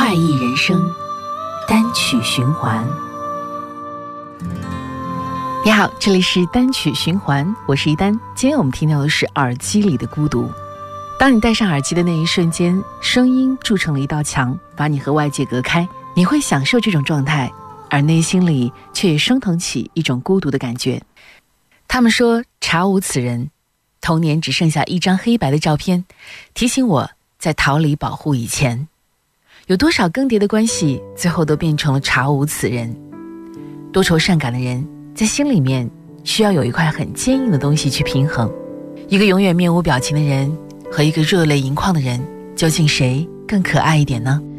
怪异人生单曲循环。你好，这里是单曲循环，我是一丹。今天我们听到的是耳机里的孤独。当你戴上耳机的那一瞬间，声音筑成了一道墙，把你和外界隔开，你会享受这种状态，而内心里却也升腾起一种孤独的感觉。他们说查无此人，童年只剩下一张黑白的照片，提醒我在逃离保护以前，有多少更迭的关系最后都变成了查无此人。多愁善感的人在心里面需要有一块很坚硬的东西去平衡，一个永远面无表情的人和一个热泪盈眶的人，究竟谁更可爱一点呢？